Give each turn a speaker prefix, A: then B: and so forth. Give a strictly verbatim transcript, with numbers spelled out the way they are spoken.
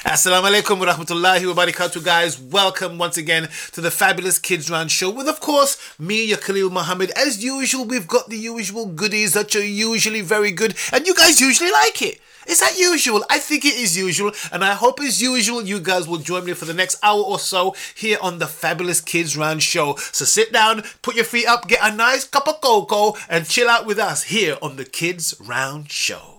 A: Assalamu alaikum wa rahmatullahi wa barakatuh, guys. Welcome once again to the Fabulous Kids Round Show with, of course, me, your Khalil Muhammad. As usual, we've got the usual goodies that are usually very good, and you guys usually like it. Is that usual? I think it is usual, and I hope as usual you guys will join me for the next hour or so here on the Fabulous Kids Round Show. So sit down, put your feet up, get a nice cup of cocoa, and chill out with us here on the Kids Round Show.